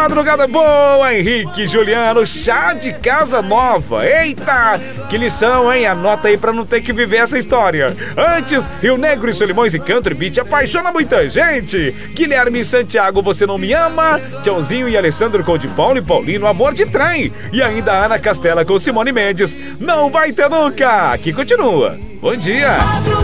madrugada boa, Henrique e Juliano, chá de casa nova. Eita, que lição, hein? Anota aí pra não ter que viver essa história. Antes, Rio Negro e Solimões e Country Beat apaixona muita gente. Guilherme e Santiago, Você Não Me Ama. Tchãozinho e Alessandro com de Paulo e Paulino, Amor de Trem. E ainda Ana Castela com Simone Mendes, Não Vai Ter Nunca. Aqui continua. Bom dia.